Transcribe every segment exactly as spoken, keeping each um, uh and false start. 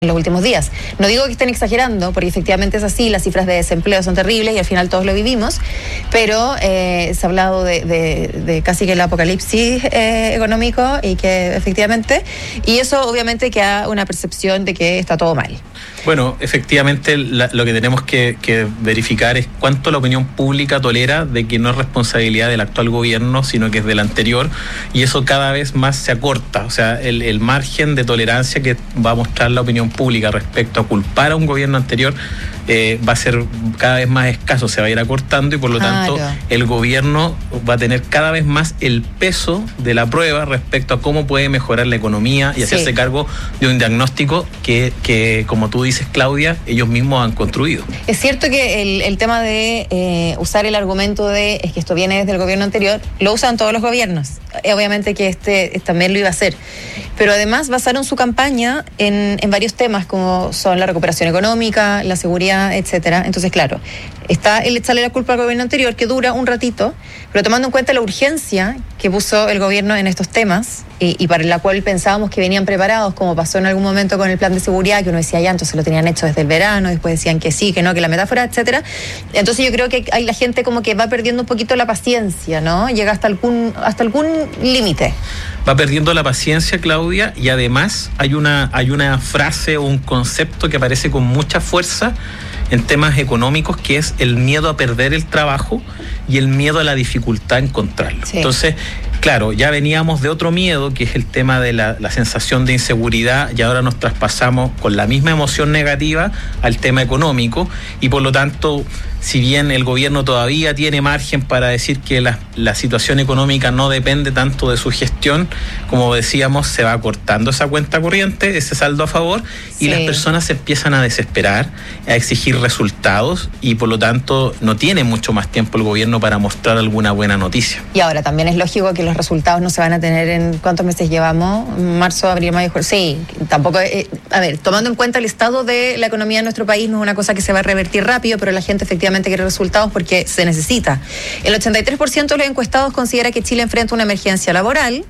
en los últimos días. No digo que estén exagerando, porque efectivamente es así, las cifras de desempleo son terribles y al final todos lo vivimos, pero eh, se ha hablado de, de, de casi que el apocalipsis eh, económico y que efectivamente, y eso obviamente queda una percepción de que está todo mal. Bueno, efectivamente la, lo que tenemos que, que verificar es cuánto la opinión pública tolera de que no es responsabilidad del actual gobierno, sino que es del anterior, y eso cada vez más se acorta. O sea, el, el margen de tolerancia que va a mostrar la opinión pública respecto a culpar a un gobierno anterior eh, va a ser cada vez más escaso, se va a ir acortando y por lo tanto claro. el gobierno va a tener cada vez más el peso de la prueba respecto a cómo puede mejorar la economía y hacerse sí. cargo de un diagnóstico que, que, como tú dices, Claudia, ellos mismos han construido. Es cierto que el, el tema de eh, usar el argumento de es que esto viene desde el gobierno anterior, lo usan todos los gobiernos. Eh, obviamente que este también lo iba a hacer. Pero además basaron su campaña en, en varios temas como son la recuperación económica, la seguridad, etcétera. Entonces, claro, está el echarle la culpa al gobierno anterior, que dura un ratito, pero tomando en cuenta la urgencia que puso el gobierno en estos temas y, y para la cual pensábamos que venían preparados, como pasó en algún momento con el plan de seguridad, que uno decía ya, entonces lo tenían hecho desde el verano, después decían que sí, que no, que la metáfora, etcétera. Entonces yo creo que hay la gente como que va perdiendo un poquito la paciencia, ¿no? Llega hasta algún, hasta algún límite. Va perdiendo la paciencia, Claudia, y además hay una, hay una frase o un concepto que aparece con mucha fuerza en temas económicos, que es el miedo a perder el trabajo y el miedo a la dificultad en encontrarlo. Sí. Entonces, claro, ya veníamos de otro miedo, que es el tema de la, la sensación de inseguridad, y ahora nos traspasamos con la misma emoción negativa al tema económico, y por lo tanto, si bien el gobierno todavía tiene margen para decir que la, la situación económica no depende tanto de su gestión, como decíamos, se va acortando esa cuenta corriente, ese saldo a favor, y sí. las personas se empiezan a desesperar, a exigir resultados, y por lo tanto no tiene mucho más tiempo el gobierno para mostrar alguna buena noticia. Y ahora también es lógico que los resultados no se van a tener en ¿cuántos meses llevamos? Marzo, abril, mayo, julio. Sí, tampoco, eh, a ver, tomando en cuenta el estado de la economía de nuestro país, no es una cosa que se va a revertir rápido, pero la gente efectivamente quiere resultados porque se necesita. El ochenta y tres por ciento de los encuestados considera que Chile enfrenta una emergencia laboral.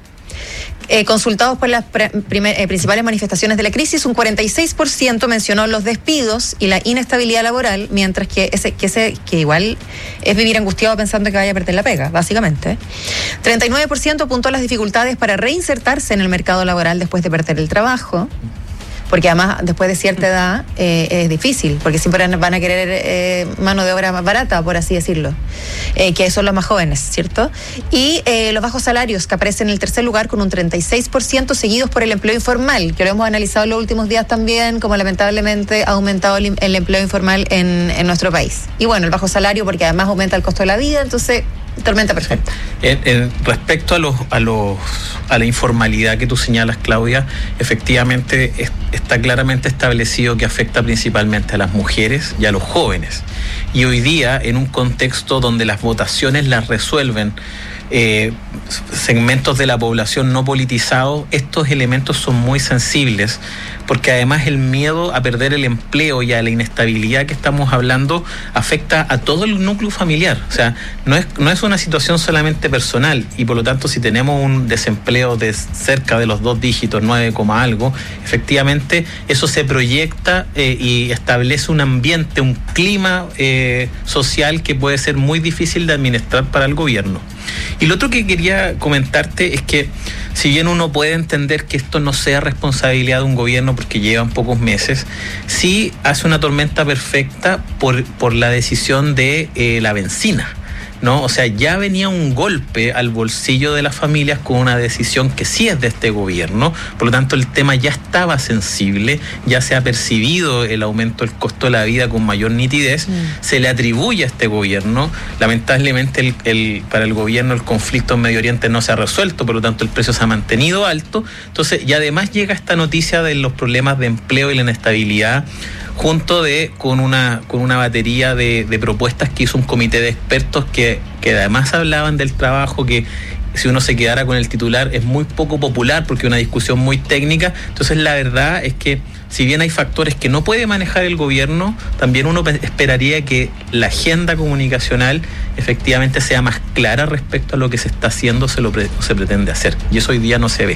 Eh, consultados por las pre, primer, eh, principales manifestaciones de la crisis, un cuarenta y seis por ciento mencionó los despidos y la inestabilidad laboral, mientras que ese, que ese que igual es vivir angustiado pensando que vaya a perder la pega, básicamente. treinta y nueve por ciento apuntó a las dificultades para reinsertarse en el mercado laboral después de perder el trabajo, porque además después de cierta edad eh, es difícil, porque siempre van a querer eh, mano de obra más barata, por así decirlo, eh, que son los más jóvenes, ¿cierto? Y eh, los bajos salarios, que aparecen en el tercer lugar con un treinta y seis por ciento, seguidos por el empleo informal, que lo hemos analizado en los últimos días también, como lamentablemente ha aumentado el, el empleo informal en, en nuestro país. Y bueno, el bajo salario, porque además aumenta el costo de la vida, entonces... tormenta perfecta. En, en, respecto a los, a los a la informalidad que tú señalas, Claudia, efectivamente es, está claramente establecido que afecta principalmente a las mujeres y a los jóvenes. Y hoy día, en un contexto donde las votaciones las resuelven eh, segmentos de la población no politizados, estos elementos son muy sensibles, porque además el miedo a perder el empleo y a la inestabilidad que estamos hablando afecta a todo el núcleo familiar. O sea, no es, no es una situación solamente personal, y por lo tanto si tenemos un desempleo de cerca de los dos dígitos, nueve, algo, efectivamente eso se proyecta eh, y establece un ambiente, un clima eh, social que puede ser muy difícil de administrar para el gobierno. Y lo otro que quería comentarte es que si bien uno puede entender que esto no sea responsabilidad de un gobierno porque llevan pocos meses, sí hace una tormenta perfecta por, por la decisión de eh, la benzina, ¿no? O sea, ya venía un golpe al bolsillo de las familias con una decisión que sí es de este gobierno, por lo tanto el tema ya estaba sensible, ya se ha percibido el aumento del costo de la vida con mayor nitidez, mm. se le atribuye a este gobierno, lamentablemente el, el, para el gobierno el conflicto en Medio Oriente no se ha resuelto, por lo tanto el precio se ha mantenido alto, entonces, y además llega esta noticia de los problemas de empleo y la inestabilidad, junto de con una con una batería de, de propuestas que hizo un comité de expertos que, que además hablaban del trabajo, que si uno se quedara con el titular es muy poco popular porque es una discusión muy técnica. Entonces la verdad es que si bien hay factores que no puede manejar el gobierno, también uno esperaría que la agenda comunicacional efectivamente sea más clara respecto a lo que se está haciendo, se lo pre, se pretende hacer, y eso hoy día no se ve.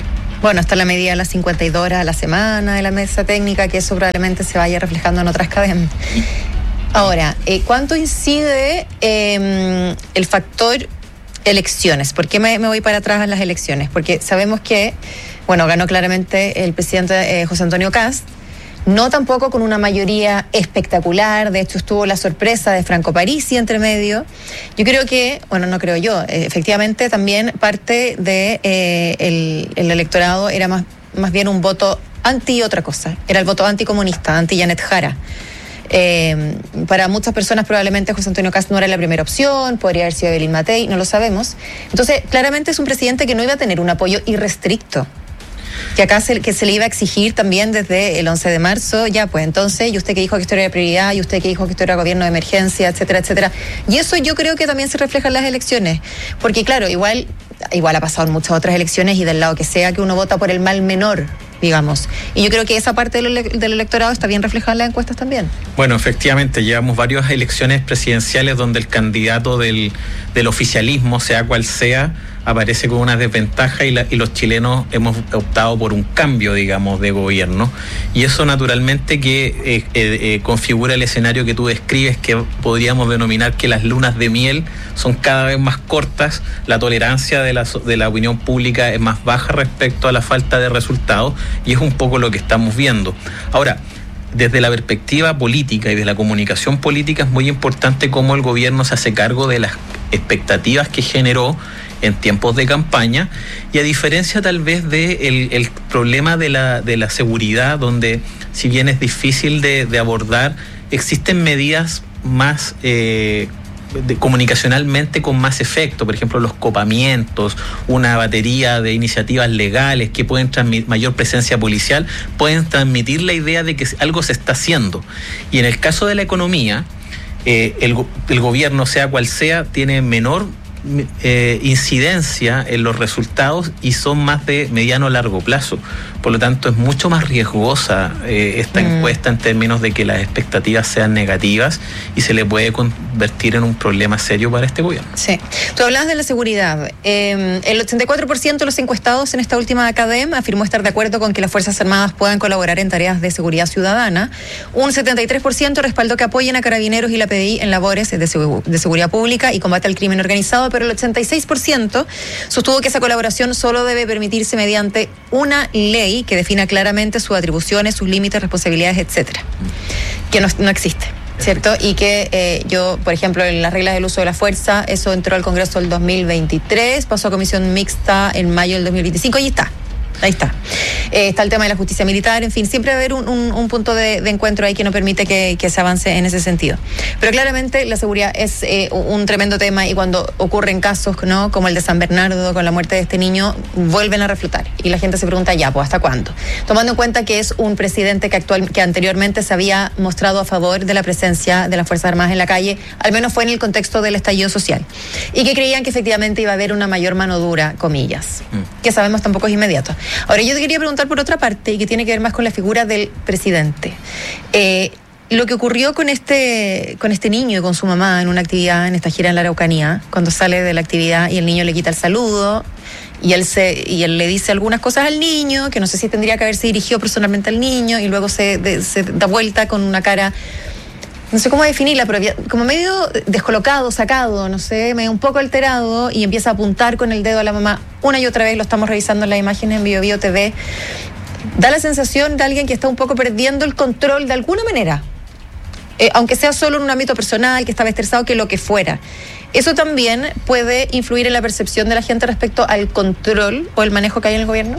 Bueno, está la medida de las cincuenta y dos horas a la semana de la mesa técnica, que eso probablemente se vaya reflejando en otras cadenas. Ahora, eh, ¿cuánto incide eh, el factor elecciones? ¿Por qué me, me voy para atrás en las elecciones? Porque sabemos que, bueno, ganó claramente el presidente eh, José Antonio Kast, no tampoco con una mayoría espectacular, de hecho estuvo la sorpresa de Franco Parisi entre medio. Yo creo que, bueno, no creo yo, eh, efectivamente también parte de eh, el, el electorado era más, más bien un voto anti otra cosa, era el voto anticomunista, anti Janet Jara. Eh, para muchas personas probablemente José Antonio Kast no era la primera opción, podría haber sido Evelyn Matei, no lo sabemos. Entonces, claramente es un presidente que no iba a tener un apoyo irrestricto, que acá se, que se le iba a exigir también desde el once de marzo, ya pues entonces, y usted que dijo que esto era prioridad, y usted que dijo que esto era gobierno de emergencia, etcétera, etcétera. Y eso yo creo que también se refleja en las elecciones, porque claro, igual, igual ha pasado en muchas otras elecciones y del lado que sea que uno vota por el mal menor, digamos. Y yo creo que esa parte del, del electorado está bien reflejada en las encuestas también. Bueno, efectivamente, llevamos varias elecciones presidenciales donde el candidato del, del oficialismo, sea cual sea, aparece con una desventaja y, la, y los chilenos hemos optado por un cambio, digamos, de gobierno. Y eso naturalmente que eh, eh, eh, configura el escenario que tú describes, que podríamos denominar que las lunas de miel son cada vez más cortas, la tolerancia de la, de la opinión pública es más baja respecto a la falta de resultados, y es un poco lo que estamos viendo. Ahora, desde la perspectiva política y de la comunicación política es muy importante cómo el gobierno se hace cargo de las expectativas que generó en tiempos de campaña, y a diferencia tal vez de el, el problema de la, de la seguridad, donde si bien es difícil de, de abordar, existen medidas más eh, de, comunicacionalmente con más efecto, por ejemplo los copamientos, una batería de iniciativas legales que pueden transmitir mayor presencia policial, pueden transmitir la idea de que algo se está haciendo. Y en el caso de la economía, eh, el, el gobierno, sea cual sea, tiene menor Eh, incidencia en los resultados y son más de mediano a largo plazo. Por lo tanto, es mucho más riesgosa eh, esta mm. encuesta en términos de que las expectativas sean negativas y se le puede convertir en un problema serio para este gobierno. Sí. Tú hablabas de la seguridad. Eh, el ochenta y cuatro por ciento de los encuestados en esta última CADEM afirmó estar de acuerdo con que las Fuerzas Armadas puedan colaborar en tareas de seguridad ciudadana. Un setenta y tres por ciento respaldó que apoyen a Carabineros y la P D I en labores de, segu- de seguridad pública y combate al crimen organizado, pero el ochenta y seis por ciento sostuvo que esa colaboración solo debe permitirse mediante una ley que defina claramente sus atribuciones, sus límites, responsabilidades, etcétera, que no, no existe, ¿cierto? Y que eh, yo, por ejemplo, en las reglas del uso de la fuerza, eso entró al Congreso el dos mil veintitrés, pasó a comisión mixta en mayo del dos mil veinticinco y está. Ahí está. Eh, está el tema de la justicia militar, en fin, siempre va a haber un, un, un punto de, de encuentro ahí que no permite que, que se avance en ese sentido. Pero claramente la seguridad es eh, un tremendo tema, y cuando ocurren casos, ¿no?, como el de San Bernardo con la muerte de este niño, vuelven a reflotar y la gente se pregunta ya, pues ¿hasta cuándo? Tomando en cuenta que es un presidente que actual, que anteriormente se había mostrado a favor de la presencia de las Fuerzas Armadas en la calle, al menos fue en el contexto del estallido social, y que creían que efectivamente iba a haber una mayor mano dura, comillas, mm. que sabemos tampoco es inmediato. Ahora, yo te quería preguntar por otra parte, y que tiene que ver más con la figura del presidente. Eh, lo que ocurrió con este, con este niño y con su mamá en una actividad, en esta gira en la Araucanía, cuando sale de la actividad y el niño le quita el saludo, y él, se, y él le dice algunas cosas al niño, que no sé si tendría que haberse dirigido personalmente al niño, y luego se, de, se da vuelta con una cara... No sé cómo definirla, pero como medio descolocado, sacado, no sé, medio un poco alterado, y empieza a apuntar con el dedo a la mamá una y otra vez. Lo estamos revisando en las imágenes en Bio Bio T V. Da la sensación de alguien que está un poco perdiendo el control de alguna manera, eh, aunque sea solo en un ámbito personal, que estaba estresado, que lo que fuera. ¿Eso también puede influir en la percepción de la gente respecto al control o el manejo que hay en el gobierno?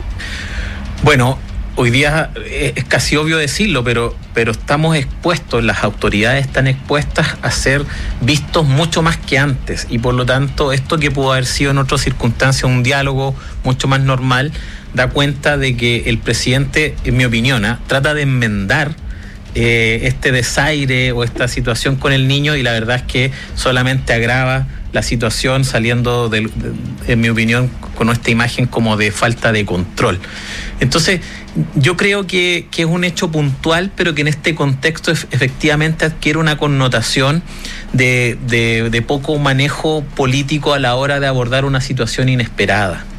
Bueno, hoy día es casi obvio decirlo, pero, pero estamos expuestos, las autoridades están expuestas a ser vistos mucho más que antes, y por lo tanto esto que pudo haber sido en otras circunstancias un diálogo mucho más normal, da cuenta de que el presidente, en mi opinión, ¿eh? trata de enmendar eh, este desaire o esta situación con el niño, y la verdad es que solamente agrava la situación, saliendo, de, de, en mi opinión, con esta imagen como de falta de control. Entonces, yo creo que, que es un hecho puntual, pero que en este contexto efectivamente adquiere una connotación de, de, de poco manejo político a la hora de abordar una situación inesperada.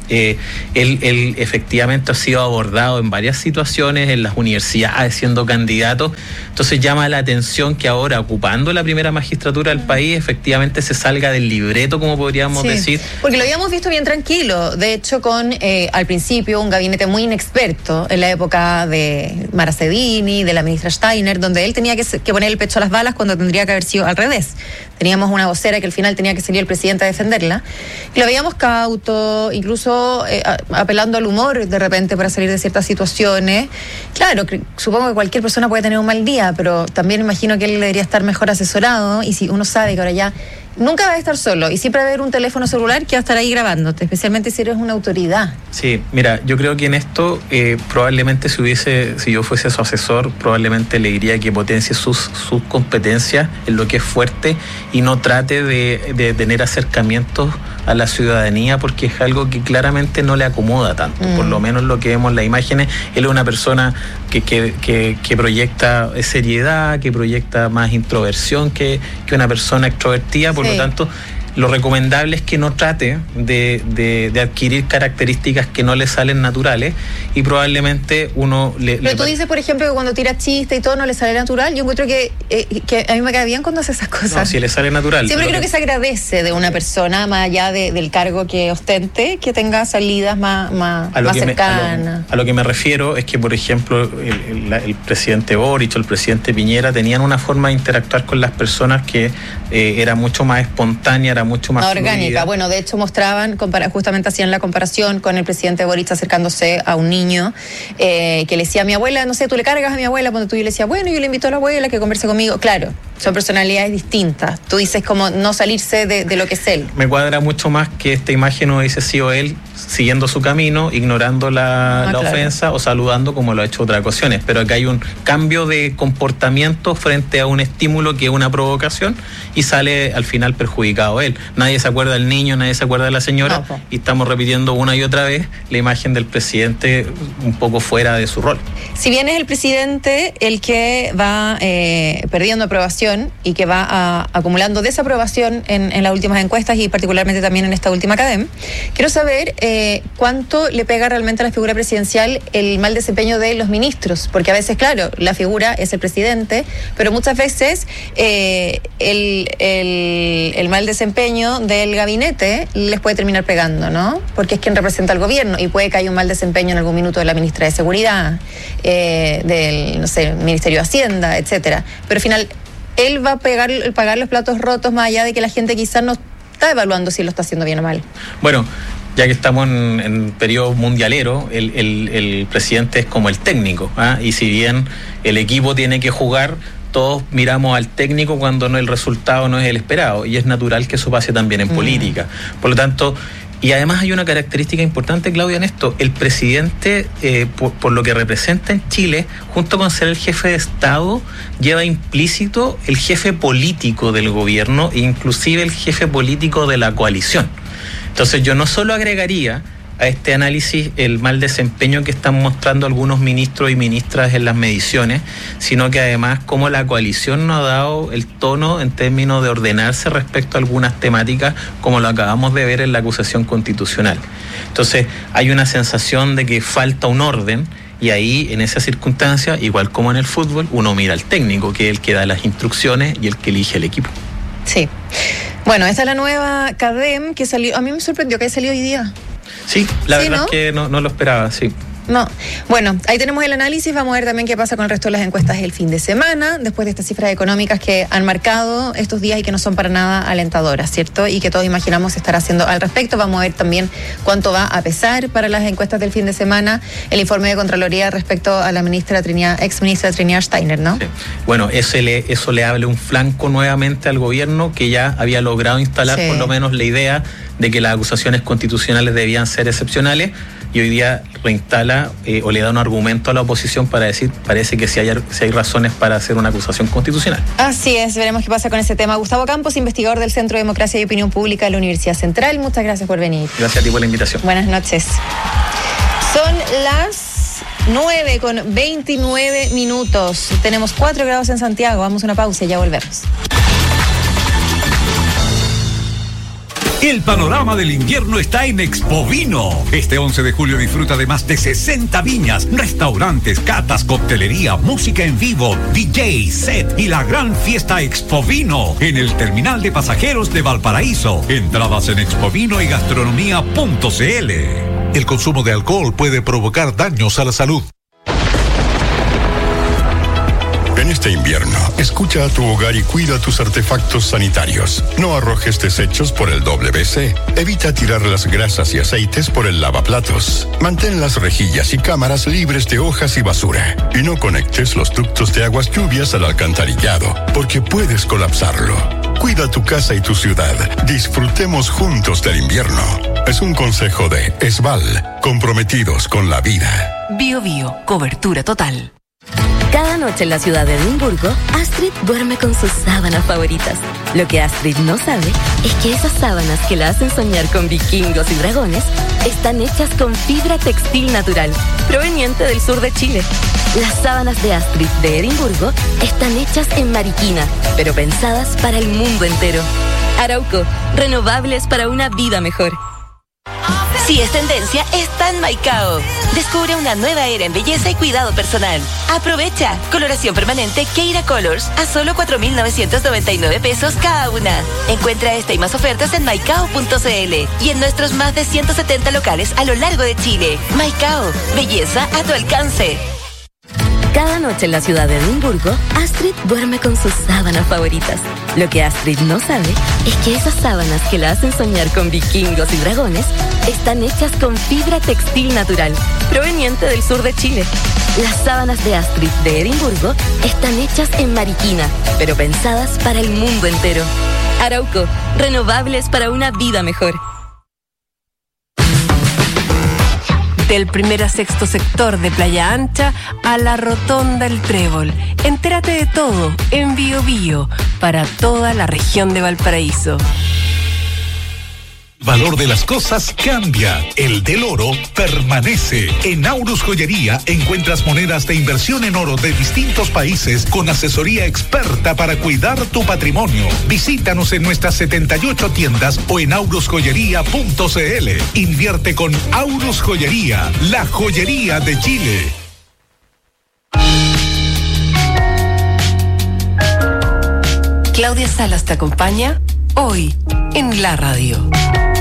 Eh, él, él efectivamente ha sido abordado en varias situaciones, en las universidades, siendo candidato. Entonces llama la atención que ahora, ocupando la primera magistratura del país, efectivamente se salga del libreto, como podríamos sí, decir. Porque lo habíamos visto bien tranquilo, de hecho con eh, al principio un gabinete muy inexperto en la época de Mara Cedini, de la ministra Steiner, donde él tenía que, que poner el pecho a las balas cuando tendría que haber sido al revés. Teníamos una vocera que al final tenía que salir el presidente a defenderla. Y lo veíamos cauto, incluso eh, apelando al humor de repente para salir de ciertas situaciones. Claro, que, supongo que cualquier persona puede tener un mal día, pero también imagino que él debería estar mejor asesorado. Y si uno sabe que ahora ya nunca va a estar solo y siempre va a haber un teléfono celular que va a estar ahí grabándote, especialmente si eres una autoridad. Sí, mira, yo creo que en esto eh, probablemente si hubiese, si yo fuese su asesor, probablemente le diría que potencie sus, sus competencias en lo que es fuerte y no trate de, de tener acercamientos a la ciudadanía, porque es algo que claramente no le acomoda tanto. Mm. Por lo menos lo que vemos en las imágenes, él es una persona que, que, que, que proyecta seriedad, que proyecta más introversión que, que una persona extrovertida, por sí. Lo tanto, lo recomendable es que no trate de, de, de adquirir características que no le salen naturales y probablemente uno le... Pero le tú dices, por ejemplo, que cuando tira chiste y todo no le sale natural. Yo encuentro que, eh, que a mí me cae bien cuando hace esas cosas. No, si le sale natural. Siempre creo que... que se agradece de una persona, más allá de, del cargo que ostente, que tenga salidas más, más, más cercanas. Me, a, lo, a lo que me refiero es que, por ejemplo, el, el, el presidente Boric o el presidente Piñera tenían una forma de interactuar con las personas que eh, era mucho más espontánea, era mucho más orgánica. Fluida. Bueno, de hecho mostraban, compara, justamente hacían la comparación con el presidente Boric acercándose a un niño eh, que le decía a mi abuela, no sé, tú le cargas a mi abuela, cuando tú yo le decía, bueno, yo le invito a la abuela que converse conmigo. Claro, son personalidades distintas. Tú dices como no salirse de, de lo que es él. Me cuadra mucho más que esta imagen no hubiese sido él siguiendo su camino, ignorando la, ah, la claro. ofensa o saludando como lo ha hecho otras ocasiones. Pero acá hay un cambio de comportamiento frente a un estímulo que es una provocación y sale al final perjudicado él. Nadie se acuerda del niño, nadie se acuerda de la señora, no, y estamos repitiendo una y otra vez la imagen del presidente un poco fuera de su rol. Si bien es el presidente el que va eh, perdiendo aprobación y que va a, acumulando desaprobación en, en las últimas encuestas y particularmente también en esta última CADEM, quiero saber eh, cuánto le pega realmente a la figura presidencial el mal desempeño de los ministros, porque a veces, claro, la figura es el presidente, pero muchas veces eh, el, el, el mal desempeño del gabinete les puede terminar pegando, ¿no? Porque es quien representa al gobierno y puede que haya un mal desempeño en algún minuto de la ministra de Seguridad, eh, del, no sé, Ministerio de Hacienda, etcétera. Pero al final, él va a pegar, pagar los platos rotos más allá de que la gente quizás no está evaluando si lo está haciendo bien o mal. Bueno, ya que estamos en, en periodo mundialero, el, el, el presidente es como el técnico, ¿ah? Y si bien el equipo tiene que jugar, todos miramos al técnico cuando no el resultado no es el esperado, y es natural que eso pase también en mm. política. Por lo tanto, y además hay una característica importante, Claudia, en esto. El presidente, eh, por, por lo que representa en Chile, junto con ser el jefe de Estado, lleva implícito el jefe político del gobierno e inclusive el jefe político de la coalición. Entonces yo no solo agregaría a este análisis el mal desempeño que están mostrando algunos ministros y ministras en las mediciones, sino que además cómo la coalición no ha dado el tono en términos de ordenarse respecto a algunas temáticas, como lo acabamos de ver en la acusación constitucional. Entonces hay una sensación de que falta un orden, y ahí en esa circunstancia, igual como en el fútbol, uno mira al técnico, que es el que da las instrucciones y el que elige el equipo. Sí. Bueno, esta es la nueva CADEM que salió. A mí me sorprendió que haya salido hoy día. Sí, la sí, verdad ¿no? es que no, no lo esperaba, sí. No. Bueno, ahí tenemos el análisis. Vamos a ver también qué pasa con el resto de las encuestas el fin de semana, después de estas cifras económicas que han marcado estos días y que no son para nada alentadoras, ¿cierto? Y que todos imaginamos estar haciendo al respecto. Vamos a ver también cuánto va a pesar para las encuestas del fin de semana el informe de Contraloría respecto a la ministra Trinidad, ex ministra Trinidad Steiner, ¿no? Sí. Bueno, eso le, eso le abre un flanco nuevamente al gobierno, que ya había logrado instalar sí. por lo menos la idea de que las acusaciones constitucionales debían ser excepcionales, y hoy día reinstala eh, o le da un argumento a la oposición para decir, parece que sí hay, sí hay razones para hacer una acusación constitucional. Así es, veremos qué pasa con ese tema. Gustavo Campos, investigador del Centro de Democracia y Opinión Pública de la Universidad Central, muchas gracias por venir. Gracias a ti por la invitación. Buenas noches. Son las nueve con veintinueve minutos. Tenemos cuatro grados en Santiago. Vamos a una pausa y ya volvemos. El panorama del invierno está en Expovino. Este once de julio disfruta de más de sesenta viñas, restaurantes, catas, coctelería, música en vivo, D J, set y la gran fiesta Expovino en el terminal de pasajeros de Valparaíso. Entradas en expovino y gastronomía punto c l. El consumo de alcohol puede provocar daños a la salud. En este invierno, escucha a tu hogar y cuida tus artefactos sanitarios. No arrojes desechos por el W C. Evita tirar las grasas y aceites por el lavaplatos. Mantén las rejillas y cámaras libres de hojas y basura. Y no conectes los ductos de aguas lluvias al alcantarillado, porque puedes colapsarlo. Cuida tu casa y tu ciudad. Disfrutemos juntos del invierno. Es un consejo de Esval, comprometidos con la vida. Bio Bio, cobertura total. Cada noche en la ciudad de Edimburgo, Astrid duerme con sus sábanas favoritas. Lo que Astrid no sabe es que esas sábanas que la hacen soñar con vikingos y dragones están hechas con fibra textil natural, proveniente del sur de Chile. Las sábanas de Astrid de Edimburgo están hechas en Mariquina, pero pensadas para el mundo entero. Arauco, renovables para una vida mejor. Si es tendencia, está en Maicao. Descubre una nueva era en belleza y cuidado personal. Aprovecha. Coloración permanente Keira Colors a solo cuatro mil novecientos noventa y nueve pesos cada una. Encuentra esta y más ofertas en maicao punto c l y en nuestros más de ciento setenta locales a lo largo de Chile. Maicao, belleza a tu alcance. Cada noche en la ciudad de Edimburgo, Astrid duerme con sus sábanas favoritas. Lo que Astrid no sabe es que esas sábanas que la hacen soñar con vikingos y dragones están hechas con fibra textil natural, proveniente del sur de Chile. Las sábanas de Astrid de Edimburgo están hechas en Mariquina, pero pensadas para el mundo entero. Arauco, renovables para una vida mejor. Del primer a sexto sector de Playa Ancha a la Rotonda El Trébol. Entérate de todo en Bio Bio para toda la región de Valparaíso. El valor de las cosas cambia. El del oro permanece. En Aurus Joyería encuentras monedas de inversión en oro de distintos países con asesoría experta para cuidar tu patrimonio. Visítanos en nuestras setenta y ocho tiendas o en aurus joyería punto c l. Invierte con Aurus Joyería, la joyería de Chile. Claudia Salas te acompaña hoy en la radio.